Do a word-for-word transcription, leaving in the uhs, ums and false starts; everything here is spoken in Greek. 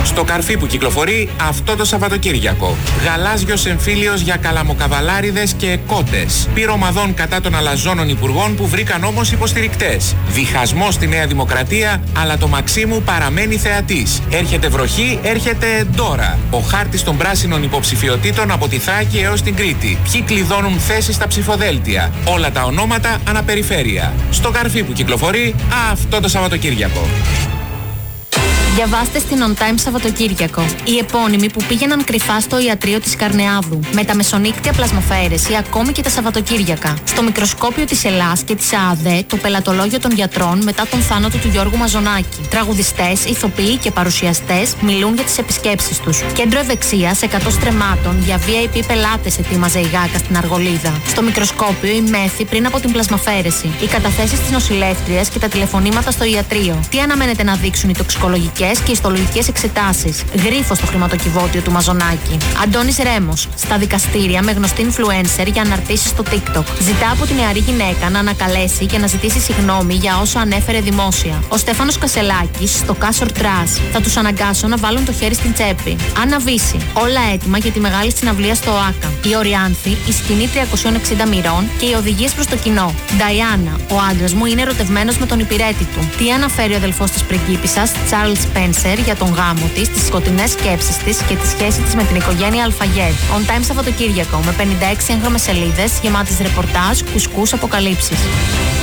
Στο καρφί που κυκλοφορεί αυτό το Σαββατοκύριακο. Γαλάζιος εμφύλιος για καλαμοκαβαλάριδες και κότες. Πυρομαδών κατά των αλαζόνων υπουργών που βρήκαν όμως υποστηρικτές. Διχασμός στη Νέα Δημοκρατία, αλλά το Μαξίμου παραμένει θεατής. Έρχεται βροχή, έρχεται τώρα. Ο χάρτης των πράσινων υποψηφιωτήτων από τη Θράκη έως την Κρήτη. Ποιοι κλειδώνουν θέσεις στα ψηφοδέλτια. Όλα τα ονόματα αναπεριφέρεια. Στο καρφί που κυκλοφορεί αυτό το Σαββατοκύριακο. Διαβάστε στην On Time Σαββατοκύριακο. Οι επώνυμοι που πήγαιναν κρυφά στο ιατρείο της Καρνεάδου, με τα μεσονύκτια πλασμοφαίρεση ακόμη και τα Σαββατοκύριακα. Στο μικροσκόπιο της Ελλάς και της ΑΑΔΕ, το πελατολόγιο των γιατρών μετά τον θάνατο του Γιώργου Μαζονάκη. Τραγουδιστές, ηθοποιοί και παρουσιαστές μιλούν για τις επισκέψεις τους. Κέντρο ευεξίας εκατό στρεμμάτων για βι άι πι πελάτες ετοίμαζε η Γάκα στην Αργολίδα. Στο μικροσκόπιο η μέθη πριν από την πλασμαφαίρεση. Οι καταθέσεις της νοσηλεύτριας και τα τηλεφωνήματα στο ιατρείο. Τι αναμένεται να δείξουν οι τοξικολογικές και ιστολογικές εξετάσεις. Γρίφο στο χρηματοκιβώτιο του Μαζονάκη. Αντώνης Ρέμος. Στα δικαστήρια με γνωστή influencer για αναρτήσεις στο TikTok. Ζητά από την νεαρή γυναίκα να ανακαλέσει και να ζητήσει συγγνώμη για όσα ανέφερε δημόσια. Ο Στέφανος Κασελάκης στο Κάσορ Τρας. Θα τους αναγκάσω να βάλουν το χέρι στην τσέπη. Άννα Βύση. Όλα έτοιμα για τη μεγάλη συναυλία στο ΟΑΚΑ. Η Οριάνθη, η σκηνή τριακόσιων εξήντα μοιρών και οι οδηγίες προς το κοινό. Νταϊάννα. Ο άντρας μου είναι ερωτευμένος με τον υπηρέτη του. Τι αναφέρει ο αδελφός της πριγκίπισσας, Τσάρλς Spencer, για τον γάμο της, τις σκοτεινές σκέψεις της και τη σχέση της με την οικογένεια Αλφαγέρ. On Time Σαββατοκύριακο με πενήντα έξι έγχρωμες σελίδες γεμάτες ρεπορτάζ, κουσκούς, αποκαλύψεις.